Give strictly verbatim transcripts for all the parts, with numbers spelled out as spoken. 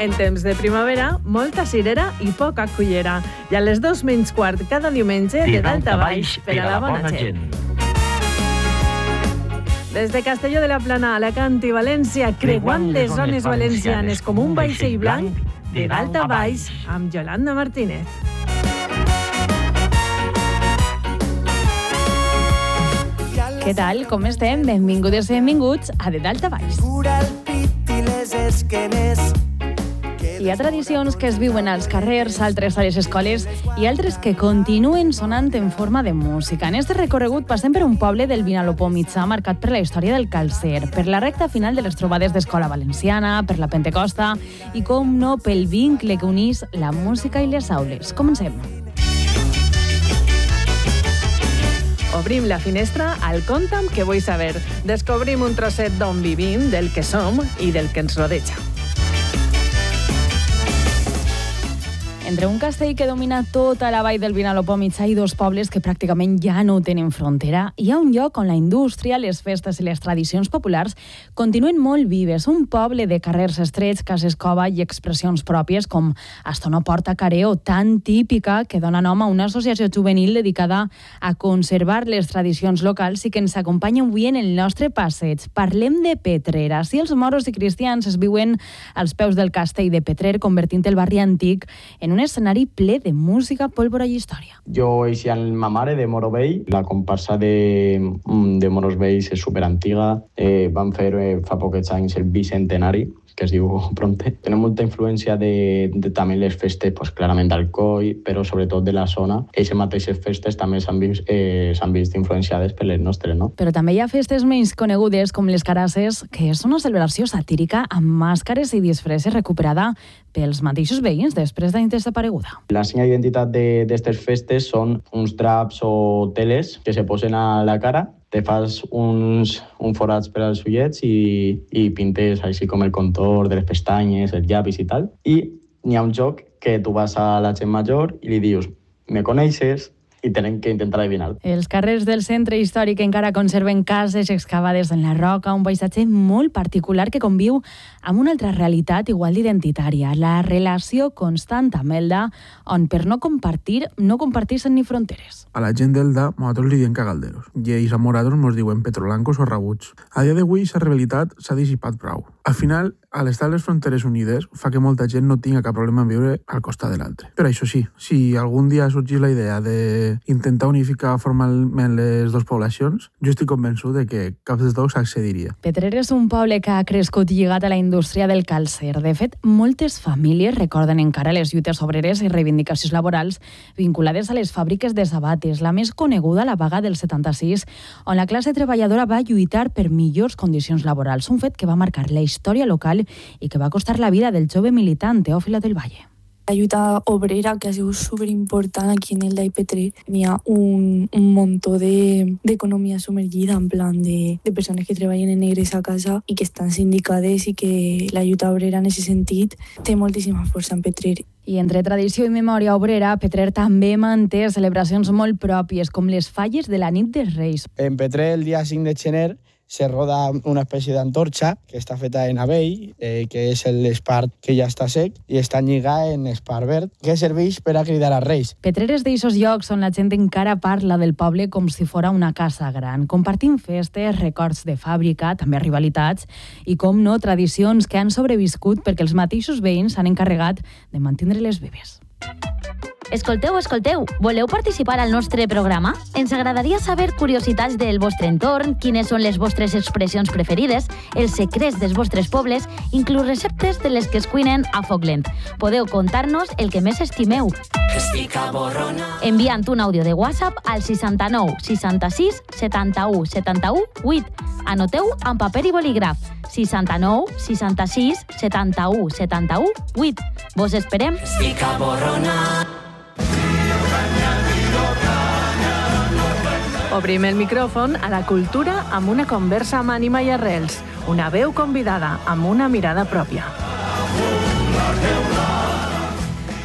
En temps de primavera, molta cirera i poca cullera. I a les dos menys quart cada diumenge, de dalt a baix, per a la bona gent. Des de Castelló de la Plana, Alacant i València, creuant les zones valencianes com un vaixell blanc, de dalt a baix, amb Yolanda Martínez. Què tal? Com estem? Benvingudes i benvinguts a De Dalt a Baix. Hi ha tradicions que es viuen als carrers, altres a les escoles i altres que continuen sonant en forma de música. En este recorregut passem per un poble del Vinalopó mitjà marcat per la història del calcer, per la recta final de les trobades d'escola valenciana, per la Pentecosta i, com no, pel vincle que unís la música i les aules. Comencem. Obrim la finestra al Conta'm que vull saber. Descobrim un trosset d'on vivim, del que som i del que ens rodeja. Entre un castell que domina tota la vall del Vinalopó mitjà i dos pobles que pràcticament ja no tenen frontera, hi ha un lloc on la indústria, les festes i les tradicions populars continuen molt vives. Un poble de carrers estrets, cases cova i expressions pròpies com Astona Porta Careo, tan típica que dona nom a una associació juvenil dedicada a conservar les tradicions locals i que ens acompanya avui en el nostre passeig. Parlem de Petrer. Si els moros i cristians es viuen als peus del castell de Petrer, convertint el barri antic en un escenari ple de música, pólvora i història. Jo eixia amb ma mare de Moro Vell. La comparsa de, de Moros Vells és superantiga. Eh, van fer eh, fa pocs anys el bicentenari, que es diu Pronte. Tenen molta influència de, de també les festes, pues, clarament d'Alcoi, però sobretot de la zona. Aquestes mateixes festes també s'han vist, eh, s'han vist influenciades per les nostres, no? Però també hi ha festes menys conegudes, com les Carasses, que és una celebració satírica amb màscares i disfresses recuperada pels mateixos veïns després d'anys desapareguda. La senya d'identitat d'aquestes festes són uns draps o teles que se posen a la cara, te fas uns, uns forats per als ullets i, i pintes així com el contorn de les pestanyes, els llavis i tal. I n'hi ha un joc que tu vas a la gent major i li dius, me coneixes? I tenen que intentar adivinar. Els carrers del centre històric encara conserven cases excavades en la roca, un paisatge molt particular que conviu amb una altra realitat igual d'identitària, la relació constant amb Elda, on per no compartir, no comparteixen ni fronteres. A la gent d'Elda, nosaltres li diem cagalderos, i ells a morados mos diuen petrolancos o rabuts. A dia d'avui, aquesta rivalitat s'ha dissipat prou. Al final, a l'estar les fronteres unides fa que molta gent no tinga cap problema en viure al costat de l'altre. Però això sí, si algun dia sorgís la idea d'intentar unificar formalment les dues poblacions, jo estic convençut de que cap dels dos accediria. Petrer és un poble que ha crescut lligat a la indústria del calcer. De fet, moltes famílies recorden encara les lluites obreres i reivindicacions laborals vinculades a les fàbriques de sabates, la més coneguda, la vaga del setanta-sis, on la classe treballadora va lluitar per millors condicions laborals, un fet que va marcar la història local i que va costar la vida del jove militant Teòfila del Valle. La lluita obrera, que ha sigut superimportant aquí en Elda i Petrer, n'hi ha un, un muntó d'economia de, submergida, en plan de, de persones que treballen en negres a casa i que estan sindicades i que la lluita obrera en aquest sentit té moltíssima força en Petrer. I entre tradició i memòria obrera, Petrer també manté celebracions molt pròpies, com les falles de la nit dels Reis. En Petrer, el dia cinc de gener, se roda una espècie d'antorxa que està feta en avell, eh, que és l'espart que ja està sec, i està lligada en espart verd, que serveix per a cridar als reis. Petrer és d'eixos llocs on la gent encara parla del poble com si fora una casa gran, compartint festes, records de fàbrica, també rivalitats, i, com no, tradicions que han sobreviscut perquè els mateixos veïns s'han encarregat de mantenir-les vives. Escolteu, escolteu, voleu participar al nostre programa? Ens agradaria saber curiositats del vostre entorn, quines són les vostres expressions preferides, els secrets dels vostres pobles, inclús receptes de les que es cuinen a foc lent. Podeu contar-nos el que més estimeu. Enviant un àudio de WhatsApp al seixanta-nou seixanta-sis setanta-u setanta-u vuit. Anoteu amb paper i bolígraf. seixanta-nou seixanta-sis setanta-u setanta-u vuit. Vos esperem. Obrim el micròfon a la cultura amb una conversa amb ànima i arrels, una veu convidada amb una mirada pròpia.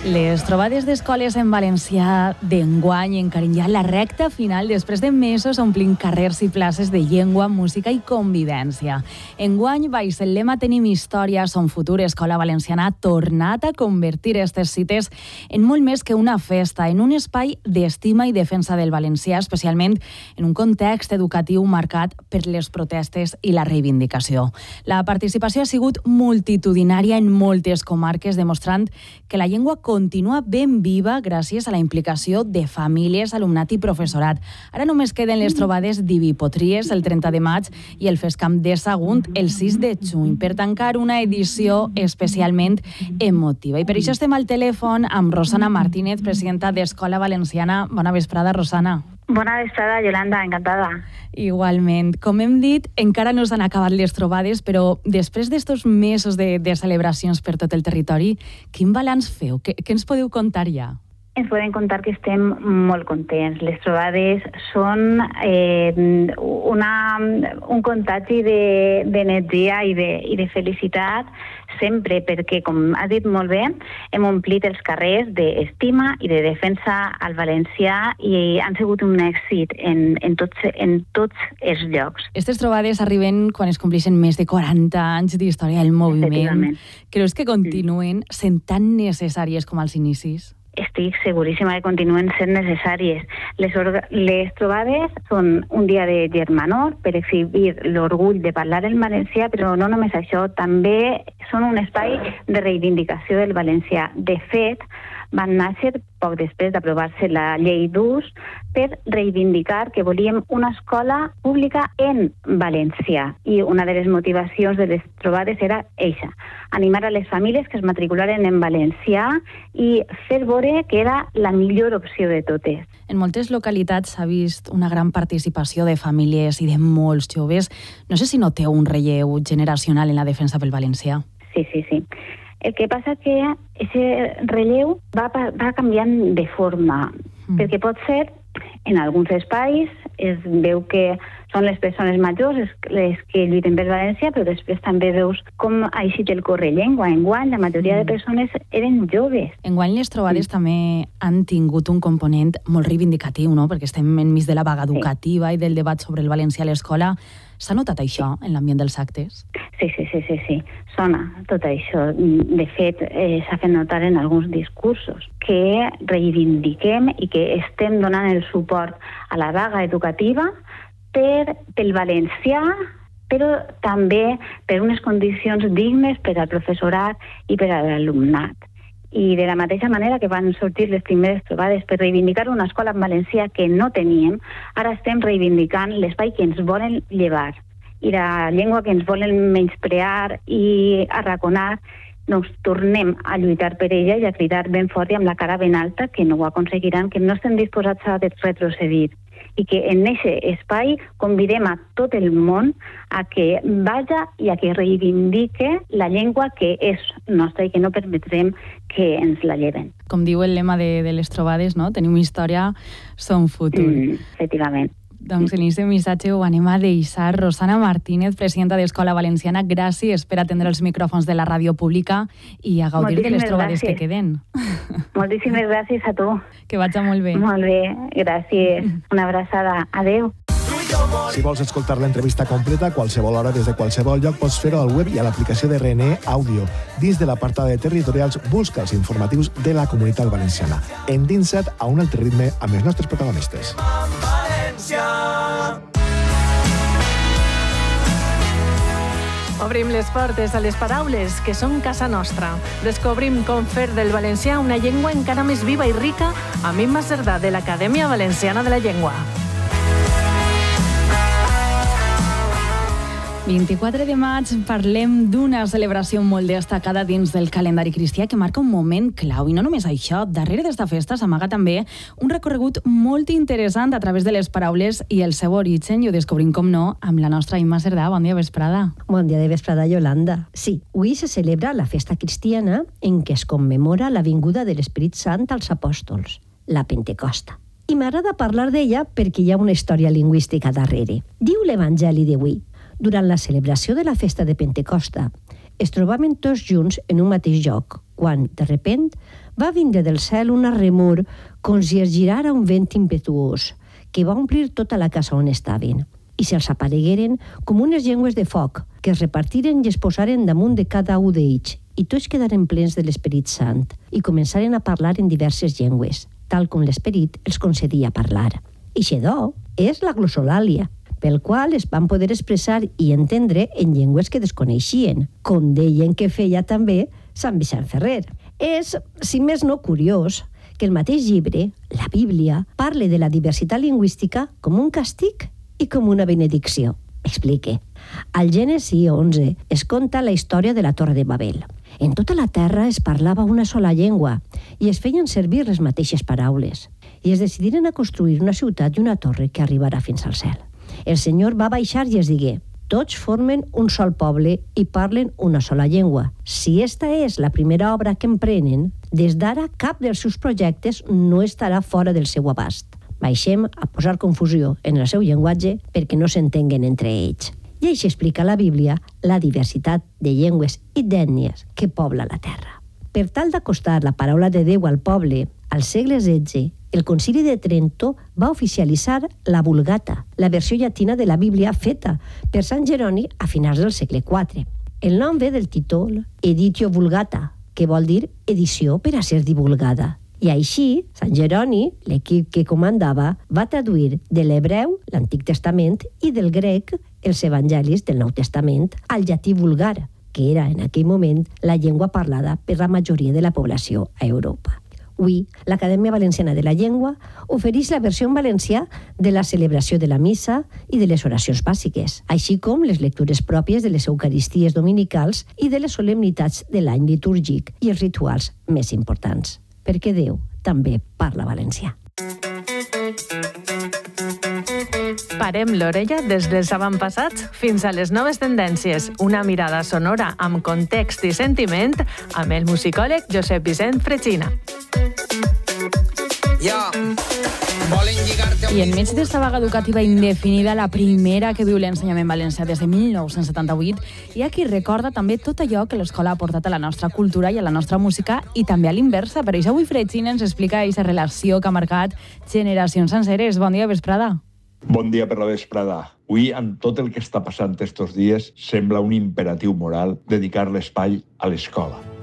Les trobades d'escoles en valencià d'enguany encaren ja la recta final després de mesos omplint carrers i places de llengua, música i convivència. Enguany, baix el lema Tenim història, som futur, Escola Valenciana ha tornat a convertir aquestes cites en molt més que una festa, en un espai d'estima i defensa del valencià, especialment en un context educatiu marcat per les protestes i la reivindicació. La participació ha sigut multitudinària en moltes comarques, demostrant que la llengua continua ben viva gràcies a la implicació de famílies, alumnat i professorat. Ara només queden les trobades d'Ivipotries el trenta de maig i el Fescamp de Sagunt el sis de juny per tancar una edició especialment emotiva. I per això estem al telèfon amb Rosana Martínez, presidenta d'Escola Valenciana. Bona vesprada, Rosana. Bona vesprada, Yolanda, encantada. Igualment. Com hem dit, encara no s'han acabat les trobades, però després d'estos mesos de, de celebracions per tot el territori, quin balanç feu? Què, què ens podeu contar ja? Ens podem contar que estem molt contents. Les trobades són eh, una, un contagi d'energia i, de, i de felicitat sempre, perquè, com has dit molt bé, hem omplit els carrers d'estima i de defensa al valencià i han sigut un èxit en, en, tots, en tots els llocs. Aquestes trobades arriben quan es compleixen més de quaranta anys d'història del moviment. Creus que continuen sent tan necessàries com als inicis? Estic seguríssima que continuen sent necessàries. Les, les trobades són un dia de germanor per exhibir l'orgull de parlar en valencià, però no només això, també són un espai de reivindicació del valencià. De fet, van néixer poc després d'aprovar-se la llei d'ús per reivindicar que volíem una escola pública en valencià. I una de les motivacions de les trobades era eixa, animar a les famílies que es matricularen en valencià i fer veure que era la millor opció de totes. En moltes localitats s'ha vist una gran participació de famílies i de molts joves. No sé si noteu un relleu generacional en la defensa pel valencià. Sí, sí, sí. El que passa que aquest relleu va, va canviant de forma, mm. perquè pot ser, en alguns espais, es veu que són les persones majors les que lluiten per València, però després també veus com ha eixit el correllengua. Enguany, la majoria de persones eren joves. Enguany les trobades sí. també han tingut un component molt reivindicatiu, no? Perquè estem enmig de la vaga educativa sí. i del debat sobre el valencià a l'escola. S'ha notat això en l'ambient dels actes? Sí, sí, sí, sí, sí. Sona tot això. De fet, eh, s'ha fet notar en alguns discursos que reivindiquem i que estem donant el suport a la vaga educativa per, pel valencià, però també per unes condicions dignes per al professorat i per a l'alumnat. I de la mateixa manera que van sortir les primeres trobades per reivindicar una escola en valencià que no teníem, ara estem reivindicant l'espai que ens volen llevar i la llengua que ens volen menysprear i arraconar. Doncs tornem a lluitar per ella i a cridar ben fort i amb la cara ben alta que no ho aconseguiran, que no estem disposats a retrocedir i que en aquest espai convidem a tot el món a que vaja i a que reivindique la llengua que és nostra i que no permetrem que ens la lleven. Com diu el lema de, de les trobades, no? Tenim història, som futur. Mm, efectivament. Doncs en aquest missatge ho anem a deixar. Rosana Martínez, presidenta d'Escola Valenciana, gràcies per atendre els micròfons de la ràdio pública i a gaudir Moltíssimes de les trobades gràcies. que queden. Moltíssimes gràcies a tu. Que vagi molt bé. Molt bé, gràcies. Una abraçada. Adéu. Si vols escoltar l'entrevista completa a qualsevol hora des de qualsevol lloc, pots fer-ho al web i a l'aplicació de R N E Àudio. Dins de l'apartat de territorials, busca els informatius de la Comunitat Valenciana. Endinsa't a un altre ritme amb els nostres protagonistes. Obrim les portes a les paraules que són casa nostra. Descobrim com fer del valencià una llengua encara més viva i rica amb Imma Cerdà de l'Acadèmia Valenciana de la Llengua. vint-i-quatre de maig parlem d'una celebració molt destacada dins del calendari cristià que marca un moment clau. I no només això, darrere d'esta festa s'amaga també un recorregut molt interessant a través de les paraules i el seu origen, i ho descobrim, com no, amb la nostra Imma Cerdà. Bon dia, vesprada. Bon dia de vesprada, Yolanda. Sí, avui se celebra la festa cristiana en què es commemora la vinguda de l'Esperit Sant als apòstols, la Pentecosta. I m'agrada parlar d'ella perquè hi ha una història lingüística darrere. Diu l'Evangeli d'avui: durant la celebració de la festa de Pentecosta, es trobaven tots junts en un mateix lloc, quan, de repent, va vindre del cel una remor com si es girara un vent impetuós, que va omplir tota la casa on estaven, i se'ls aparegueren com unes llengües de foc, que es repartiren i es posaren damunt de cada un d'ells, i tots quedaren plens de l'Esperit Sant, i començaren a parlar en diverses llengües, tal com l'Esperit els concedia parlar. I xedó és la glossolàlia, pel qual es van poder expressar i entendre en llengües que desconeixien, com deien que feia també Sant Vicent Ferrer. És, si més no, curiós que el mateix llibre, la Bíblia, parle de la diversitat lingüística com un càstig i com una benedicció. Explique. Al Gènesi onze es conta la història de la Torre de Babel. En tota la terra es parlava una sola llengua i es feien servir les mateixes paraules. I es decidiren a construir una ciutat i una torre que arribarà fins al cel. El Senyor va baixar i es digué: tots formen un sol poble i parlen una sola llengua. Si esta és la primera obra que emprenen, des d'ara cap dels seus projectes no estarà fora del seu abast. Baixem a posar confusió en el seu llenguatge perquè no s'entenguen entre ells. I així explica la Bíblia la diversitat de llengües i d'ètnies que pobla la terra. Per tal d'acostar la paraula de Déu al poble, al segle setze, el Concili de Trento va oficialitzar la Vulgata, la versió llatina de la Bíblia feta per Sant Jeroni a finals del segle quatre. El nom ve del títol Editio Vulgata, que vol dir edició per a ser divulgada. I així, Sant Jeroni, l'equip que comandava, va traduir de l'hebreu l'Antic Testament i del grec els evangelis del Nou Testament al llatí vulgar, que era en aquell moment la llengua parlada per la majoria de la població a Europa. Avui, l'Acadèmia Valenciana de la Llengua ofereix la versió en valencià de la celebració de la missa i de les oracions bàsiques, així com les lectures pròpies de les eucaristies dominicals i de les solemnitats de l'any litúrgic i els rituals més importants, perquè Déu també parla valencià. Parem l'orella des dels avantpassats fins a les noves tendències. Una mirada sonora amb context i sentiment amb el musicòleg Josep Vicent Fregina. I enmig d'esta vaga educativa indefinida, la primera que viu l'ensenyament valencià des de mil nou-cents setanta-vuit, hi ha qui recorda també tot allò que l'escola ha portat a la nostra cultura i a la nostra música, i també a l'inversa. Per això avui Fregina ens explica aquesta relació que ha marcat generacions senceres. Bon dia, vesprada. Bon dia per la vesprada. Avui, amb tot el que està passant estos dies, sembla un imperatiu moral dedicar l'espai a l'escola.